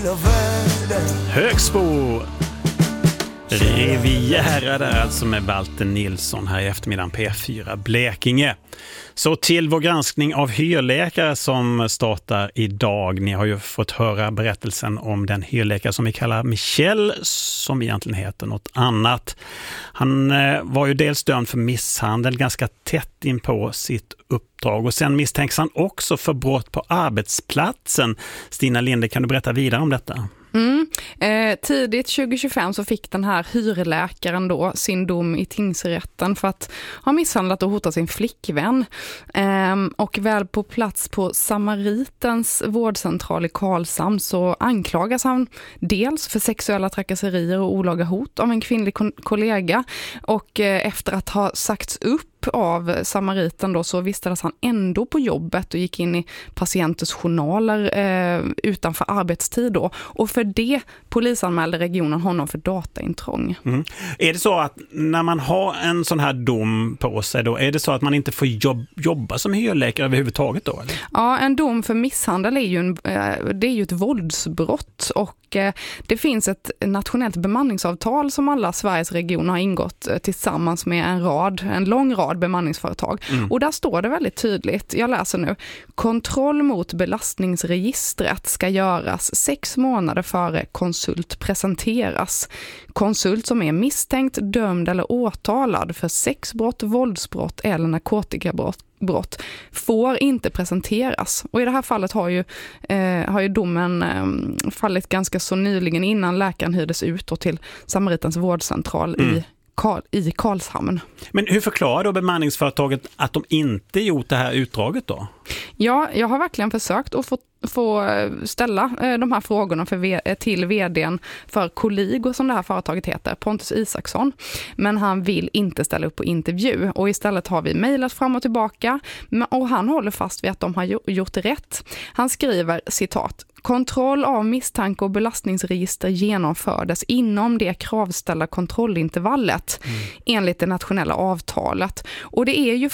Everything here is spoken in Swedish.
hela världen. Högsbo Riviera där alltså med Walter Nilsson här i eftermiddagen på P4 Blekinge. Så till vår granskning av hyrläkare som startar idag. Ni har ju fått höra berättelsen om den hyrläkare som vi kallar Michel, som egentligen heter något annat. Han var ju dels dömd för misshandel ganska tätt in på sitt uppdrag och sen misstänks han också för brott på arbetsplatsen. Stina Linde, kan du berätta vidare om detta? Tidigt 2025 så fick den här hyrläkaren då sin dom i tingsrätten för att ha misshandlat och hotat sin flickvän. Och väl på plats på Samaritens vårdcentral i Karlshamn så anklagas han dels för sexuella trakasserier och olaga hot av en kvinnlig kollega, och efter att ha sagts upp av Samariten då så vistades han ändå på jobbet och gick in i patienters journaler utanför arbetstid då. Och för det polisanmälde regionen honom för dataintrång. Mm. Är det så att när man har en sån här dom på sig då, är det så att man inte får jobba som hyrläkare överhuvudtaget då? Eller? Ja, en dom för misshandel är ju ett våldsbrott, och det finns ett nationellt bemanningsavtal som alla Sveriges regioner har ingått tillsammans med en lång rad bemanningsföretag. Och där står det väldigt tydligt, jag läser nu: kontroll mot belastningsregistret ska göras 6 månader före konsult presenteras. Konsult som är misstänkt, dömd eller åtalad för sexbrott, våldsbrott eller narkotikabrott får inte presenteras. Och i det här fallet har ju domen fallit ganska så nyligen innan läkaren hyrdes ut och till Samaritens vårdcentral i Karlshamn. Men hur förklarar då bemanningsföretaget att de inte gjort det här utdraget då? Ja, jag har verkligen försökt att få ställa de här frågorna till vdn för Colligo, som det här företaget heter, Pontus Isaksson. Men han vill inte ställa upp på intervju, och istället har vi mejlat fram och tillbaka, och han håller fast vid att de har gjort rätt. Han skriver, citat: kontroll av misstanke och belastningsregister genomfördes inom det kravställda kontrollintervallet enligt det nationella avtalet. Och det är ju